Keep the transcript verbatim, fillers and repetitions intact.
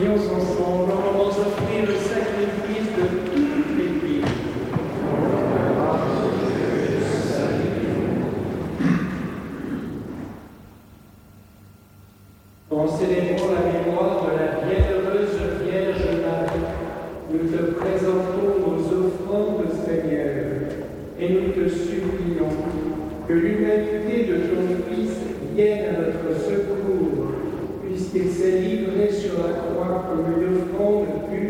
Prions ensemble, on va offrir le sacrifice de toute l'Église. En célébrant la mémoire de la bienheureuse Vierge Marie, nous te présentons nos offrandes, Seigneur, et nous te supplions que l'humanité de ton Fils vienne à notre secours, puisqu'il s'est livré sur la croix comme une offrande pure